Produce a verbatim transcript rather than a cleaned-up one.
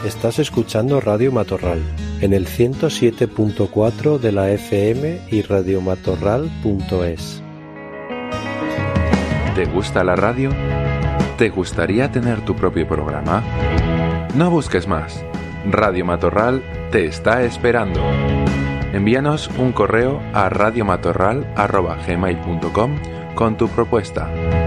Estás escuchando Radio Matorral en el ciento siete punto cuatro de la F M y radiomatorral punto es. ¿Te gusta la radio? ¿Te gustaría tener tu propio programa? No busques más. Radio Matorral te está esperando. Envíanos un correo a radiomatorral arroba gmail punto com con tu propuesta.